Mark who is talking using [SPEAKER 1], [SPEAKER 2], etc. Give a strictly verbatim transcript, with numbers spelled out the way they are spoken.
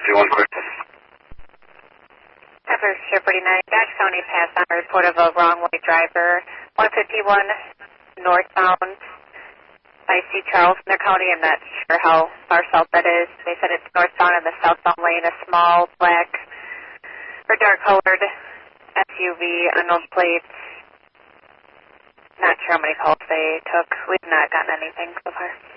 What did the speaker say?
[SPEAKER 1] fifty-one, quick.
[SPEAKER 2] Ever Share forty-nine, Dodge County passed on a report of a wrong way driver, one fifty-one northbound. I see Charleston County. I'm not sure how far south that is. They said it's northbound in the southbound lane, a small black or dark colored S U V, unknown plates. Not sure how many calls they took. We've not gotten anything so far.